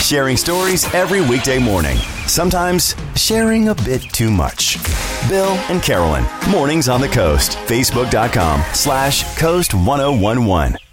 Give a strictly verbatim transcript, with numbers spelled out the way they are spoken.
Sharing stories every weekday morning. Sometimes sharing a bit too much. Bill and Carolyn, Mornings on the Coast. Facebook.com slash Coast1011.